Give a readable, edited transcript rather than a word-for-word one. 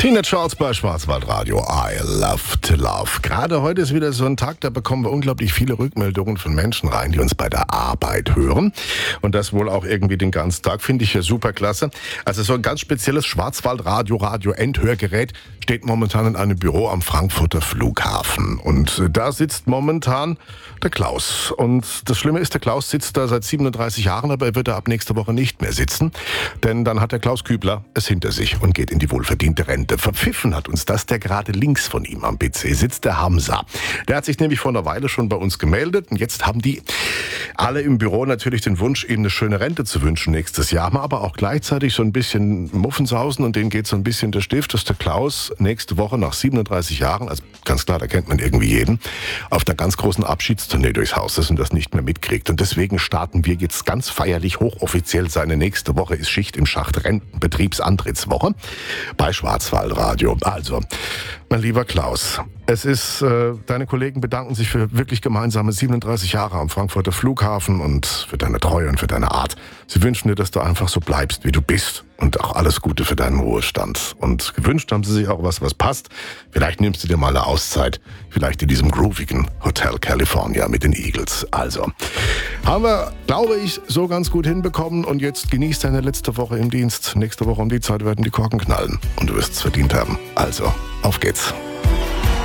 Tina Charles bei Schwarzwaldradio. I love to love. Gerade heute ist wieder so ein Tag, da bekommen wir unglaublich viele Rückmeldungen von Menschen rein, die uns bei der Arbeit hören. Und das wohl auch irgendwie den ganzen Tag. Finde ich ja super klasse. Also so ein ganz spezielles Radio-Endhörgerät steht momentan in einem Büro am Frankfurter Flughafen. Und da sitzt momentan der Klaus. Und das Schlimme ist, der Klaus sitzt da seit 37 Jahren, aber er wird da ab nächster Woche nicht mehr sitzen. Denn dann hat der Klaus Kübler es hinter sich und geht in die wohlverdiente Rente. Verpfiffen hat uns das, der gerade links von ihm am PC sitzt, der Hamza. Der hat sich nämlich vor einer Weile schon bei uns gemeldet und jetzt haben die alle im Büro natürlich den Wunsch, ihm eine schöne Rente zu wünschen nächstes Jahr, haben aber auch gleichzeitig so ein bisschen Muffensausen und denen geht so ein bisschen der Stift, dass der Klaus nächste Woche nach 37 Jahren, also ganz klar, da kennt man irgendwie jeden, auf der ganz großen Abschiedstournee durchs Haus ist und das nicht mehr mitkriegt. Und deswegen starten wir jetzt ganz feierlich hochoffiziell seine nächste Woche ist Schicht im Schacht Rentenbetriebsantrittswoche bei Schwarzwaldradio. Also, mein lieber Klaus, es ist, deine Kollegen bedanken sich für wirklich gemeinsame 37 Jahre am Frankfurter Flughafen und für deine Treue und für deine Art. Sie wünschen dir, dass du einfach so bleibst, wie du bist und auch alles Gute für deinen Ruhestand. Und gewünscht haben sie sich auch was passt. Vielleicht nimmst du dir mal eine Auszeit, vielleicht in diesem groovigen Hotel California mit den Eagles. Also, haben wir, glaube ich, so ganz gut hinbekommen und jetzt genießt deine letzte Woche im Dienst. Nächste Woche um die Zeit werden die Korken knallen und du wirst es verdient haben. Also, auf geht's.